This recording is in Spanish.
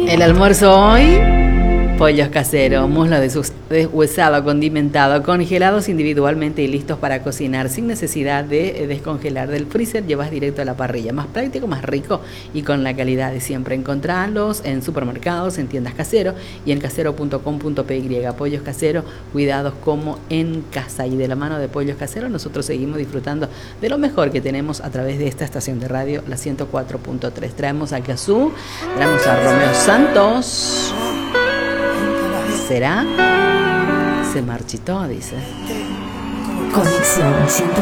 El almuerzo hoy, pollos caseros, muslo deshuesado, condimentado, congelados individualmente y listos para cocinar sin necesidad de descongelar del freezer. Llevas directo a la parrilla, más práctico, más rico y con la calidad de siempre. Encontrarlos en supermercados, en tiendas Casero y en casero.com.py. Pollos caseros, cuidados como en casa. Y de la mano de Pollos Caseros nosotros seguimos disfrutando de lo mejor que tenemos a través de esta estación de radio, la 104.3. Traemos a Cazú, traemos a Romeo Santos. ¿Será? Se marchitó, dice. Conexión